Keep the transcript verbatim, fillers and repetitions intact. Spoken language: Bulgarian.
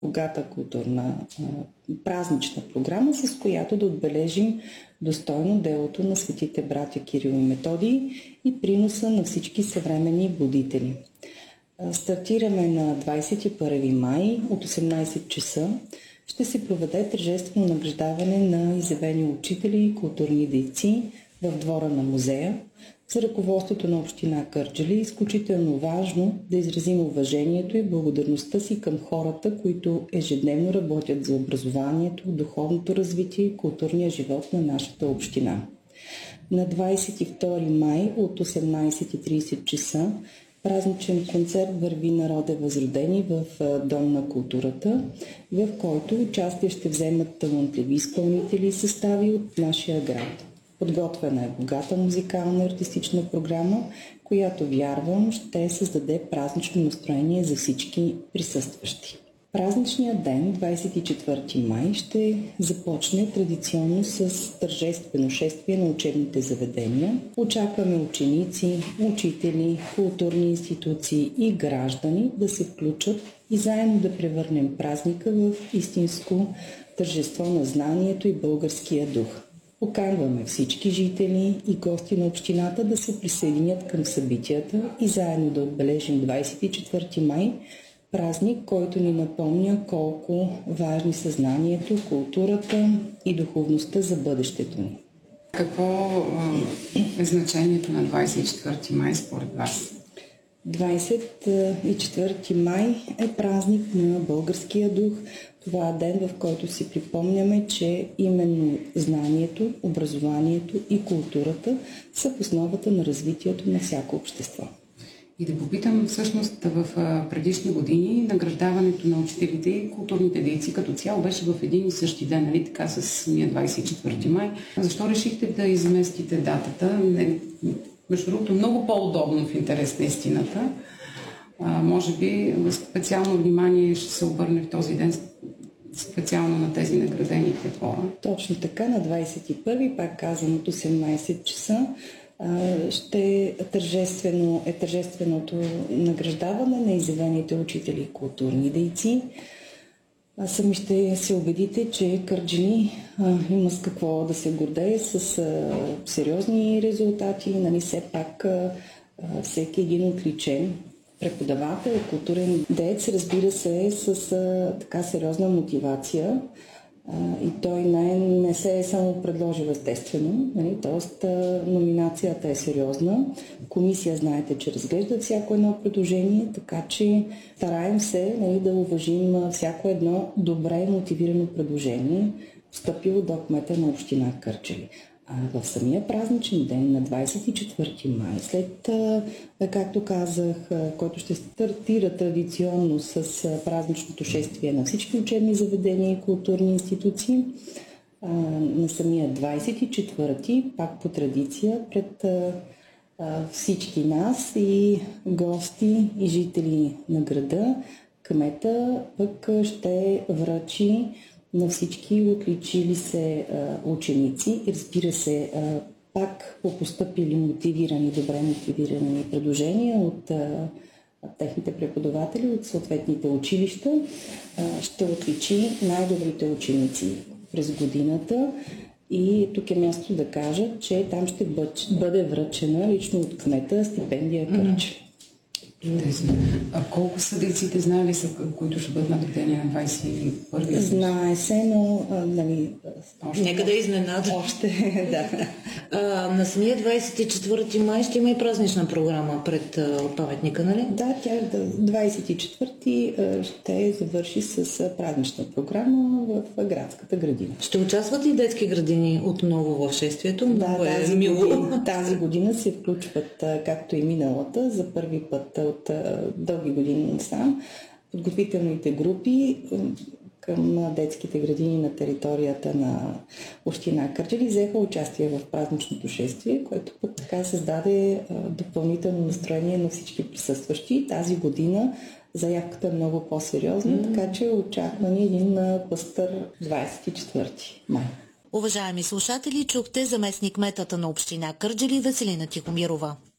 богата културна а, празнична програма, с която да отбележим достойно делото на светите братя Кирил и Методий и приноса на всички съвременни будители. А, стартираме на двадесет и първи май от осемнадесет часа. Ще се проведе тържествено награждаване на изявени учители и културни дейци в двора на музея. За ръководството на община Кърджали е изключително важно да изразим уважението и благодарността си към хората, които ежедневно работят за образованието, духовното развитие и културния живот на нашата община. На двадесет и втори май от осемнадесет и тридесет часа празничен концерт "Върви, народе, възродени" в Дом на културата, в който участие ще вземат талантливи изпълнители и състави от нашия град. Подготвена е богата музикална и артистична програма, която, вярвам, ще създаде празнично настроение за всички присъстващи. Празничният ден, двадесет и четвърти май, ще започне традиционно с тържествено шествие на учебните заведения. Очакваме ученици, учители, културни институции и граждани да се включат и заедно да превърнем празника в истинско тържество на знанието и българския дух. Поканваме всички жители и гости на общината да се присъединят към събитията и заедно да отбележим двадесет и четвърти май, празник, който ни напомня колко важни са знанието, културата и духовността за бъдещето ни. Какво е значението на двадесет и четвърти май според вас? двадесет и четвърти май е празник на българския дух. Това е ден, в който си припомняме, че именно знанието, образованието и културата са в основата на развитието на всяко общество. И да попитам, всъщност в предишни години награждаването на учителите и културните дейци като цяло беше в един и същи ден, нали така, с самия двадесет и четвърти май. Защо решихте да изместите датата? Не, между другото, много по-удобно в интерес на истината. А, може би специално внимание ще се обърне в този ден специално на тези наградени хора. Точно така, на двадесет и първи, пак казвам, от осемнадесет часа, ще тържествено, е тържественото награждаване на изявените учители и културни дейци. А сами ще се убедите, че Кърджали а, има с какво да се гордее, с а, сериозни резултати. Нали, все пак а, всеки един отличен преподавател, културен деец, разбира се, е с а, така сериозна мотивация. Uh, и той не, не се е само предложил естествено, нали? Тоест uh, номинацията е сериозна. Комисия, знаете, че разглежда всяко едно предложение, така че стараем се, нали, да уважим всяко едно добре мотивирано предложение, встъпило до кмета на община Кърджали. А в самия празничен ден на двадесет и четвърти май, след, както казах, който ще стартира традиционно с празничното шествие на всички учебни заведения и културни институции, на самия двадесет и четвърти, пак по традиция, пред всички нас и гости и жители на града, кмета пък ще връчи на всички отличили се а, ученици и, разбира се, а, пак по постъпили мотивирани, добре мотивирани предложения от а, техните преподаватели, от съответните училища, а, ще отличи най-добрите ученици през годината. И тук е място да кажа, че там ще бъде връчена лично от кмета стипендия Кърджали. А колко са дейците, знали са, които ще бъдат наградени на двадесет и първи? Знае се, но нали, още, нека да изненада. Още, да. А, на самия двадесет и четвърти май ще има и празнична програма пред а, паметника, нали? Да, тя двадесет и четвърти ще завърши с празнична програма в градската градина. Ще участват и детски градини отново в шествието? Да, е тази, мило. година, тази година се включват, както и миналата, за първи път от дълги години насам, подготвителните групи към детските градини на територията на община Кърджали взеха участие в празничното шествие, което пък така създаде допълнително настроение на всички присъстващи. Тази година заявката е много по-сериозна, mm-hmm. така че очаква ни един пъстър двадесет и четвърти май. Уважаеми слушатели, чухте заместник кметата на община Кърджали Веселина Тихомирова.